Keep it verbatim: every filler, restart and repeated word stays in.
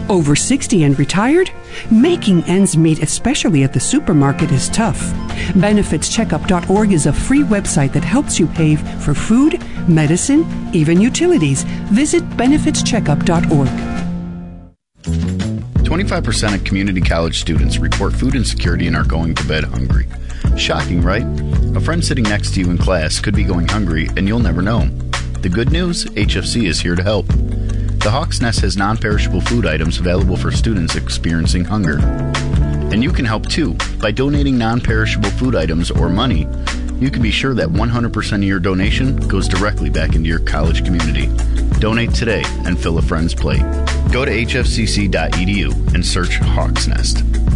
Over sixty and retired? Making ends meet, especially at the supermarket, is tough. benefits checkup dot org is a free website that helps you pay for food, medicine, even utilities. Visit benefits checkup dot org. twenty-five percent of community college students report food insecurity and are going to bed hungry. Shocking, right? A friend sitting next to you in class could be going hungry and you'll never know. The good news, H F C is here to help. The Hawk's Nest has non-perishable food items available for students experiencing hunger. And you can help too. By donating non-perishable food items or money, you can be sure that one hundred percent of your donation goes directly back into your college community. Donate today and fill a friend's plate. Go to h f c c dot e d u and search Hawk's Nest.